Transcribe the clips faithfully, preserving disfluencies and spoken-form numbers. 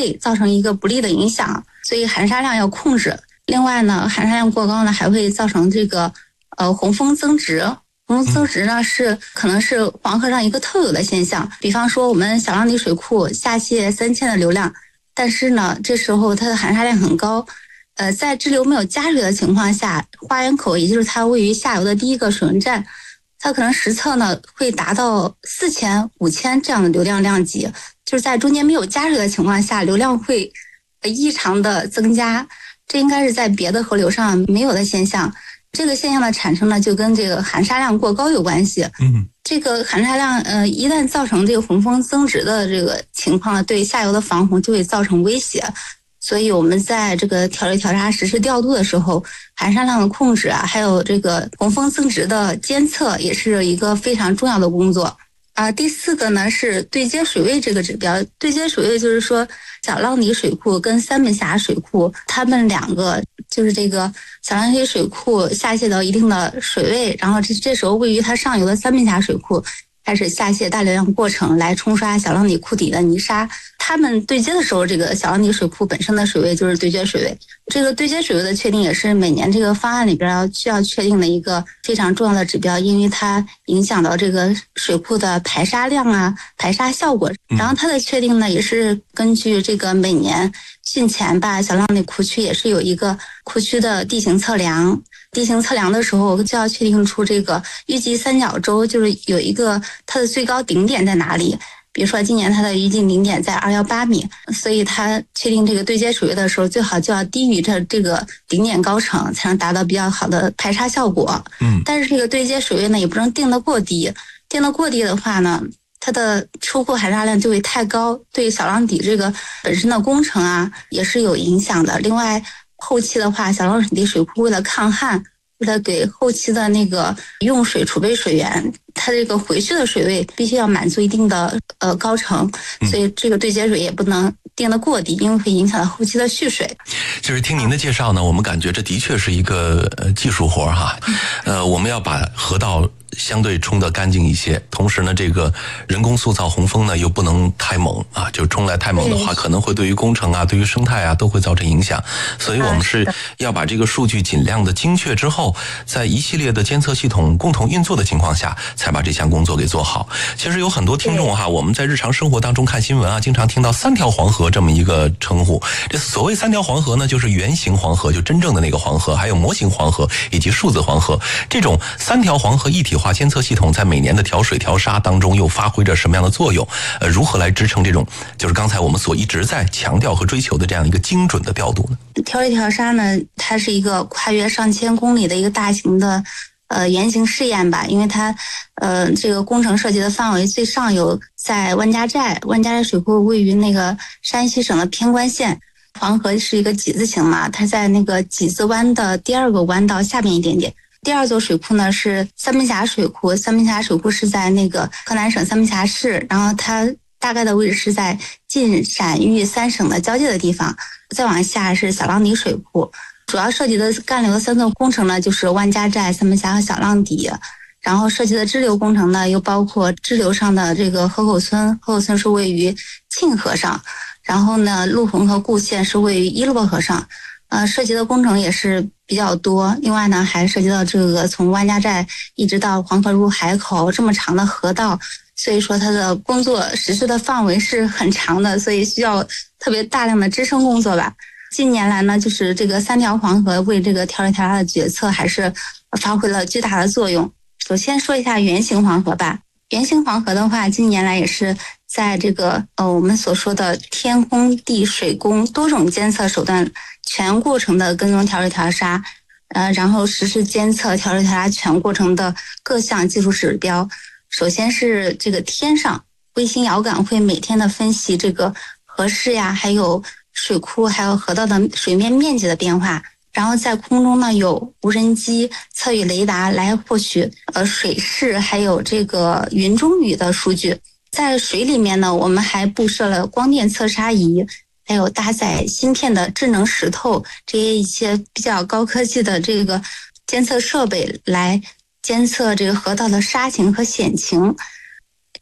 胃造成一个不利的影响，所以含沙量要控制。另外呢，含沙量过高呢，还会造成这个呃洪峰增值。洪峰增值呢是可能是黄河上一个特有的现象。比方说我们小浪底水库下泄三千的流量，但是呢这时候它的含沙量很高，呃在支流没有加水的情况下，花园口也就是它位于下游的第一个水文站，它可能实测呢会达到四千、五千这样的流量量级，就是在中间没有加水的情况下，流量会异常的增加，这应该是在别的河流上没有的现象。这个现象的产生呢，就跟这个含沙量过高有关系。 嗯， 这个含沙量呃一旦造成这个洪峰增值的这个情况呢，对下游的防洪就会造成威胁。所以我们在这个调水调沙实施调度的时候，含沙量的控制啊，还有这个洪峰增值的监测，也是一个非常重要的工作。啊，第四个呢是对接水位这个指标。对接水位就是说，小浪底水库跟三门峡水库，它们两个就是这个小浪底水库下泄到一定的水位，然后这这时候位于它上游的三门峡水库开始下泄大流量过程，来冲刷小浪底库底的泥沙。它们对接的时候，这个小浪底水库本身的水位就是对接水位。这个对接水位的确定也是每年这个方案里边要需要确定的一个非常重要的指标，因为它影响到这个水库的排沙量啊、排沙效果。然后它的确定呢，也是根据这个每年汛前吧，小浪底库区也是有一个库区的地形测量。地形测量的时候就要确定出这个预计三角洲，就是有一个它的最高顶点在哪里。比如说今年它的预计顶点在二一八米，所以它确定这个对接水位的时候，最好就要低于这这个顶点高程，才能达到比较好的排沙效果。 嗯， 但是这个对接水位呢，也不能定得过低，定得过低的话呢，它的出库含沙量就会太高，对小浪底这个本身的工程啊也是有影响的。另外，后期的话，小浪底水库为了抗旱，为了给后期的那个用水储备水源，它这个回去的水位必须要满足一定的呃高程，所以这个对接水也不能定得过低，因为会影响到后期的蓄水。 就是听您的介绍呢，我们感觉这的确是一个呃技术活哈，呃，我们要把河道相对冲得干净一些，同时呢，这个人工塑造洪峰呢又不能太猛啊，就冲来太猛的话，可能会对于工程啊、对于生态啊都会造成影响。所以我们是要把这个数据尽量的精确之后，在一系列的监测系统共同运作的情况下，才把这项工作给做好。其实有很多听众哈，我们在日常生活当中看新闻啊，经常听到三条黄河这么一个称呼。这所谓三条黄河呢，就是圆形黄河，就真正的那个黄河，还有模型黄河以及数字黄河。这种三条黄河一体化监测系统在每年的调水调沙当中又发挥着什么样的作用？呃，如何来支撑这种就是刚才我们所一直在强调和追求的这样一个精准的调度呢？ 调水调沙呢，它是一个跨越上千公里的一个大型的呃原型试验吧，因为它呃这个工程涉及的范围最上游在万家寨，万家寨水库位于那个山西省的偏关县。黄河是一个几字形嘛，它在那个几字湾的第二个弯道下面一点点。第二座水库呢是三门峡水库，三门峡水库是在那个河南省三门峡市，然后它大概的位置是在晋陕豫三省的交界的地方。再往下是小浪底水库，主要涉及的干流的三座工程呢，就是万家寨、三门峡和小浪底。然后涉及的支流工程呢，又包括支流上的这个河口村，河口村是位于沁河上，然后呢，陆洪和固县是位于伊洛河上。呃，涉及的工程也是比较多。另外呢，还涉及到这个从万家寨一直到黄河入海口这么长的河道，所以说它的工作实施的范围是很长的，所以需要特别大量的支撑工作吧。近年来呢，就是这个三条黄河为这个调水调沙的决策还是发挥了巨大的作用。首先说一下圆形黄河吧。圆形黄河的话，近年来也是在这个呃我们所说的天空地水工多种监测手段全过程的跟踪调水调沙，呃，然后实施监测调水调沙全过程的各项技术指标。首先是这个天上卫星遥感会每天的分析这个河势呀，还有水库还有河道的水面面积的变化。然后在空中呢有无人机、测雨雷达来获取呃水势还有这个云中雨的数据。在水里面呢，我们还布设了光电测沙仪，还有搭载芯片的智能石头，这些一些比较高科技的这个监测设备来监测这个河道的沙情和险情。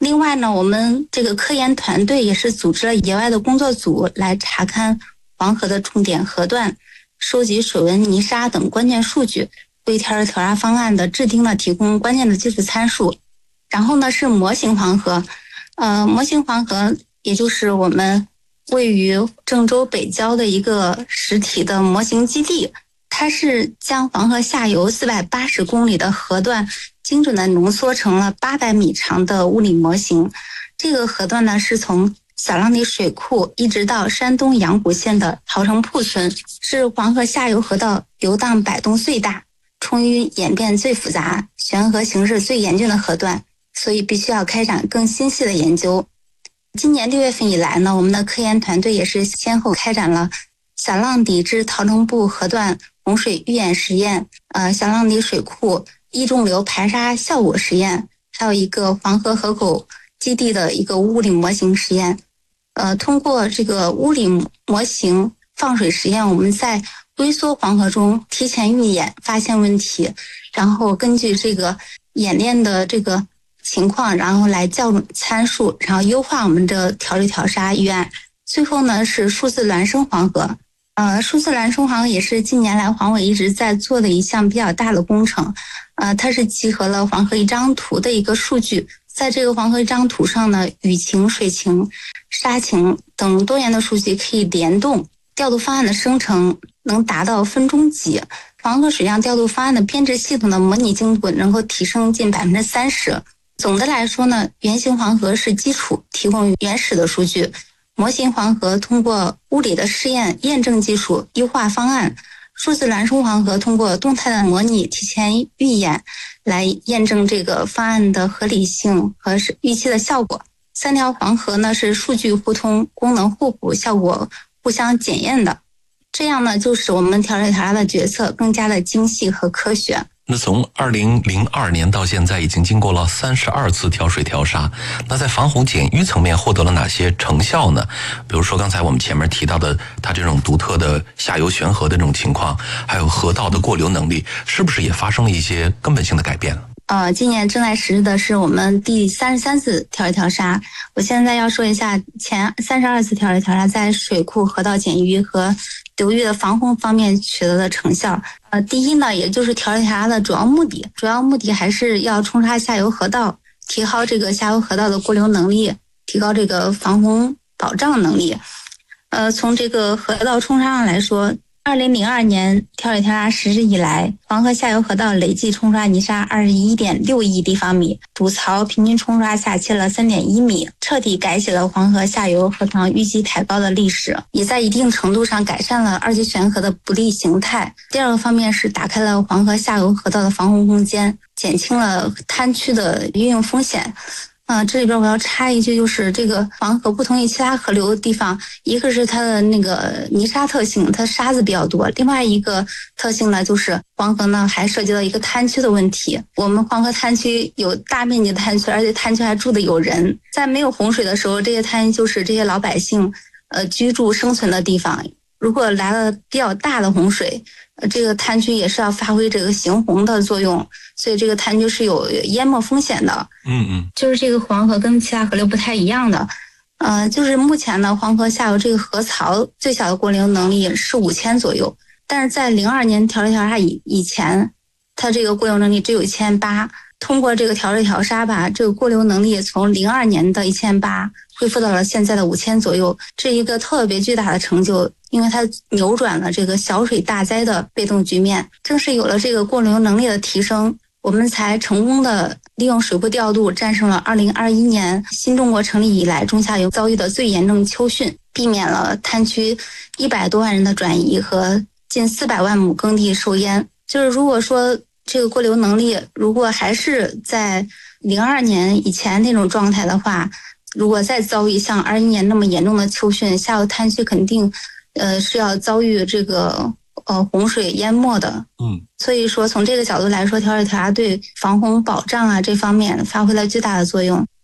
另外呢，我们这个科研团队也是组织了野外的工作组来查看黄河的重点河段，收集水文、泥沙等关键数据，为调水调沙方案的制定呢提供关键的技术参数。然后呢是模型黄河，呃，模型黄河也就是我们位于郑州北郊的一个实体的模型基地，它是将黄河下游四百八十公里的河段精准的浓缩成了八百米长的物理模型。这个河段呢是从小浪底水库一直到山东阳谷县的桃城铺村，是黄河下游河道游荡摆动最大、冲淤演变最复杂、悬河形势最严峻的河段，所以必须要开展更精细的研究。今年六月份以来呢，我们的科研团队也是先后开展了小浪底至桃城埠河段洪水预演实验，呃，小浪底水库溢重流排沙效果实验，还有一个黄河河口基地的一个物理模型实验。呃，通过这个物理模型放水实验，我们在龟缩黄河中提前预演，发现问题，然后根据这个演练的这个情况，然后来校准参数，然后优化我们的调水调沙预案。最后呢是数字孪生黄河，呃，数字孪生黄河也是近年来黄委一直在做的一项比较大的工程，呃，它是集合了黄河一张图的一个数据，在这个黄河一张图上呢，雨情、水情、沙情等多元的数据可以联动，调度方案的生成能达到分钟级。黄河水量调度方案的编制系统的模拟精度能够提升近百分之三十。总的来说呢，原型黄河是基础，提供原始的数据；模型黄河通过物理的试验验证技术优化方案；数字孪生黄河通过动态的模拟提前预演来验证这个方案的合理性和预期的效果。三条黄河呢是数据互通、功能互补、效果互相检验的，这样呢就使我们调水调沙的决策更加的精细和科学。 那从二零零二年到现在，已经经过了三十二次调水调沙。那在防洪减淤层面获得了哪些成效呢？比如说刚才我们前面提到的，它这种独特的下游悬河的这种情况，还有河道的过流能力，是不是也发生了一些根本性的改变了？ 呃，今年正在实施的是我们第三十三次调水调沙。我现在要说一下前三十二次调水调沙在水库、河道减淤和流域的防洪方面取得的成效。呃，第一呢，也就是调水调沙的主要目的，主要目的还是要冲刷下游河道，提高这个下游河道的过流能力，提高这个防洪保障能力。呃，从这个河道冲刷上来说，二零零二年调水调沙实施以来，黄河下游河道累计冲刷泥沙二十一点六亿立方米，堵槽平均冲刷下切了三点一米，彻底改写了黄河下游河床淤积抬高的历史，也在一定程度上改善了二级悬河的不利形态。第二个方面是打开了黄河下游河道的防洪空间，减轻了滩区的运用风险。呃，这里边我要插一句，就是这个黄河不同于其他河流的地方，一个是它的那个泥沙特性，它沙子比较多；另外一个特性呢，就是黄河呢还涉及到一个滩区的问题。我们黄河滩区有大面积的滩区，而且滩区还住的有人。在没有洪水的时候，这些滩就是这些老百姓呃居住生存的地方。如果来了比较大的洪水，呃，这个滩区也是要发挥这个行洪的作用，所以这个滩区是有淹没风险的。 嗯嗯， 就是这个黄河跟其他河流不太一样的，呃，就是目前呢，黄河下游这个河槽最小的过流能力是五千左右，但是在零二年调水调沙以以前，它这个过流能力只有一千八。通过这个调水调沙吧，这个过流能力从零二年的一千八恢复到了现在的五千左右，这一个特别巨大的成就，因为它扭转了这个小水大灾的被动局面。正是有了这个过流能力的提升，我们才成功的利用水库调度战胜了二零二一年新中国成立以来中下游遭遇的最严重秋汛，避免了滩区一百多万人的转移和近四百万亩耕地受淹。就是如果说这个过流能力如果还是在零二年以前那种状态的话，如果再遭遇像二一年那么严重的秋汛，下游滩区肯定呃是要遭遇这个呃洪水淹没的。 嗯， 所以说从这个角度来说，调水调沙对防洪保障啊这方面发挥了巨大的作用。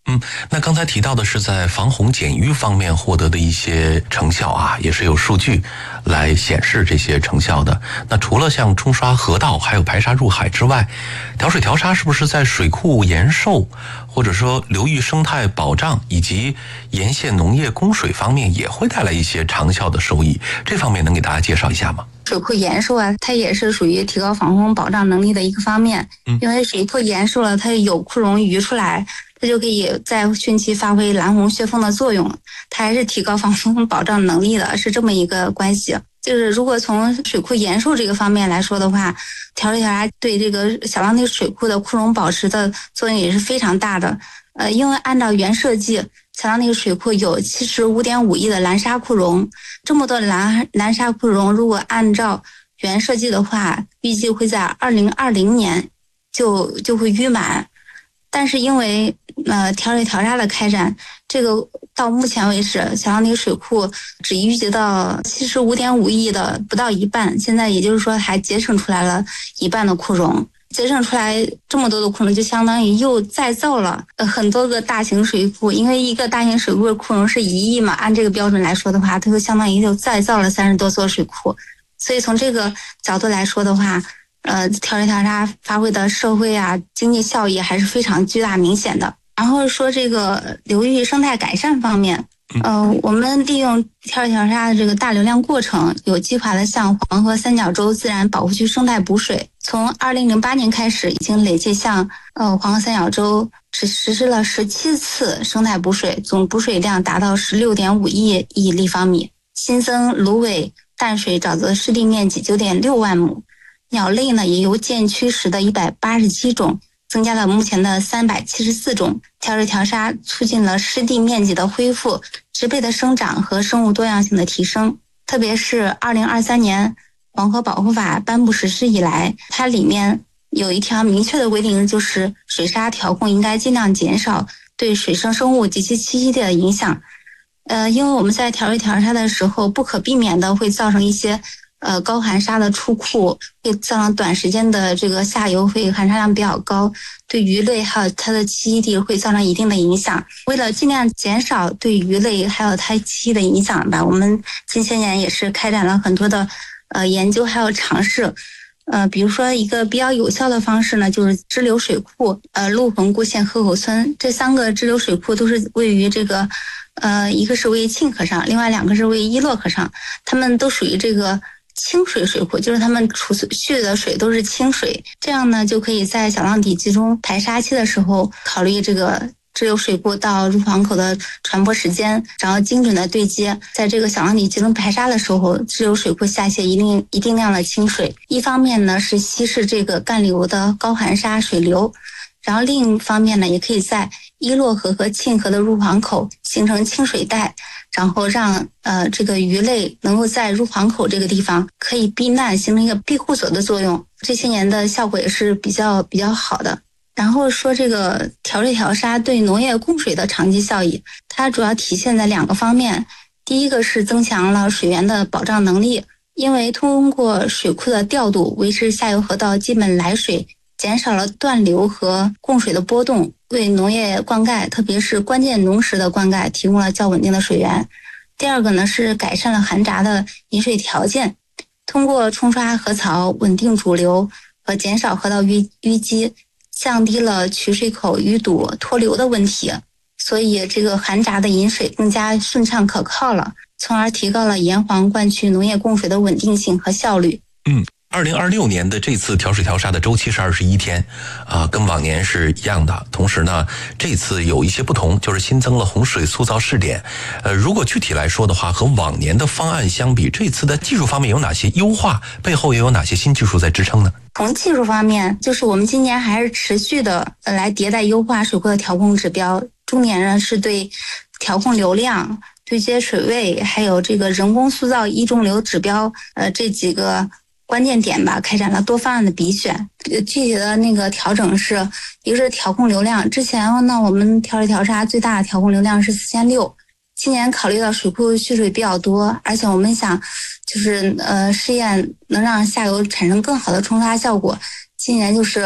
嗯，那刚才提到的是在防洪减淤方面获得的一些成效啊，也是有数据来显示这些成效的。那除了像冲刷河道还有排沙入海之外，调水调沙是不是在水库延寿或者说流域生态保障以及沿线农业供水方面也会带来一些长效的收益？这方面能给大家介绍一下吗？ 水库延寿啊，它也是属于提高防洪保障能力的一个方面。嗯，因为水库延寿了，它有库容淤出来，它就可以在汛期发挥拦洪泄洪的作用，它还是提高防洪保障能力的，是这么一个关系。就是如果从水库延寿这个方面来说的话，调水调沙对这个小浪堤水库的库容保持的作用也是非常大的。呃，因为按照原设计，小浪堤水库有 七十五点五亿的拦沙库容，这么多拦拦沙库容，如果按照原设计的话，预计会在二零二零年就就会淤满。但是因为呃调水调沙的开展，这个到目前为止，小浪堤水库只淤积到 七十五点五亿的不到一半，现在也就是说还节省出来了一半的库容。节省出来这么多的库容，就相当于又再造了很多个大型水库，因为一个大型水库的库容是一亿嘛，按这个标准来说的话，它就相当于就再造了三十多座水库。所以从这个角度来说的话，呃，调水调沙发挥的社会啊经济效益还是非常巨大明显的。然后说这个流域生态改善方面，呃，我们利用调水调沙的这个大流量过程，有计划的向黄河三角洲自然保护区生态补水。从二零零八年开始，已经累计向呃黄河三角洲实实施了十七次生态补水，总补水量达到十六点五亿亿立方米，新增芦苇淡水沼泽湿地面积九点六万亩，鸟类呢也由建区时的一百八十七种增加了目前的三百七十四种。调水调沙促进了湿地面积的恢复、植被的生长和生物多样性的提升。特别是二零二三年黄河保护法颁布实施以来，它里面有一条明确的规定，就是水沙调控应该尽量减少对水生生物及其栖息地的影响。呃，因为我们在调水调沙的时候，不可避免的会造成一些呃高含沙的出库，会造成短时间的这个下游会含沙量比较高，对鱼类还有它的栖息地会造成一定的影响。为了尽量减少对鱼类还有它栖息的影响吧，我们近些年也是开展了很多的呃研究还有尝试。呃，比如说一个比较有效的方式呢，就是支流水库，呃，陆横固县河口村这三个支流水库都是位于这个，呃，一个是位于沁河上，另外两个是位于伊洛河上，它们都属于这个清水水库，就是它们储蓄的水都是清水，这样呢就可以在小浪底集中排沙期的时候考虑这个支流水库到入塘口的传播时间，然后精准的对接，在这个小浪底集中排沙的时候，支流水库下泄一定一定量的清水。一方面呢是稀释这个干流的高含沙水流，然后另一方面呢也可以在伊洛河和沁河的入塘口形成清水带，然后让呃这个鱼类能够在入塘口这个地方可以避难，形成一个庇护所的作用。这些年的效果也是比较比较好的。然后说这个调水调沙对农业供水的长期效益，它主要体现在两个方面。第一个是增强了水源的保障能力，因为通过水库的调度，维持下游河道基本来水，减少了断流和供水的波动，为农业灌溉，特别是关键农时的灌溉提供了较稳定的水源。第二个呢是改善了含闸的引水条件，通过冲刷河槽，稳定主流和减少河道淤淤积，降低了取水口淤堵脱流的问题，所以这个含闸的引水更加顺畅可靠了，从而提高了沿黄灌区农业供水的稳定性和效率。 嗯。二零二六年的这次调水调沙的周期是二十一天，啊、呃，跟往年是一样的。同时呢，这次有一些不同，就是新增了洪水塑造试点。呃，如果具体来说的话，和往年的方案相比，这次的技术方面有哪些优化？背后又有哪些新技术在支撑呢？ 从技术方面，就是我们今年还是持续的来迭代优化水库的调控指标，重点呢是对调控流量、对接水位，还有这个人工塑造一中流指标，呃，这几个关键点吧，开展了多方案的比选。具体的那个调整是，一个是调控流量，之前呢我们调水调沙最大的调控流量是四千六，今年考虑到水库蓄水比较多，而且我们想就是呃试验能让下游产生更好的冲刷效果，今年就是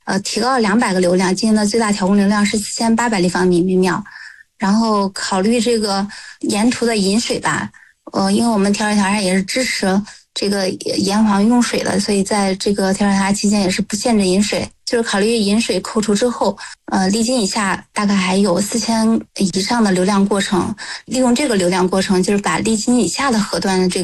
呃提高了两百个流量，今年的最大调供流量是四千八百立方米每秒。然后考虑这个沿途的引水吧，呃，因为我们调水调查也是支持这个沿环用水的，所以在这个调水调查期间也是不限制引水，就是考虑引水扣除之后，呃，沥金以下大概还有四千以上的流量过程，利用这个流量过程，就是把沥金以下的河段的这个